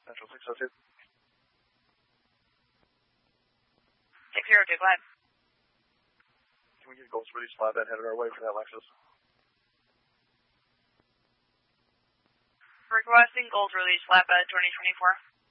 Central 602. 602, go ahead. Can we get Gold's release flatbed headed our way for that Lexus? Requesting Gold release flatbed 2024.